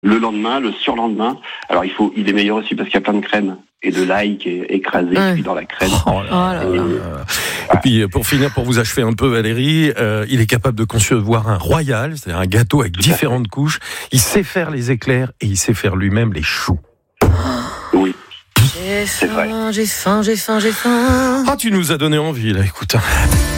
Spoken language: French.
le lendemain, le surlendemain. Alors il est meilleur aussi parce qu'il y a plein de crème et de l'ail qui est écrasé puis dans la crème. Et puis pour finir, pour vous achever un peu Valérie, il est capable de concevoir un royal, c'est-à-dire un gâteau avec différentes couches. Il sait faire les éclairs et il sait faire lui-même les choux. Oui. J'ai faim. Ah, tu nous as donné envie là, écoute.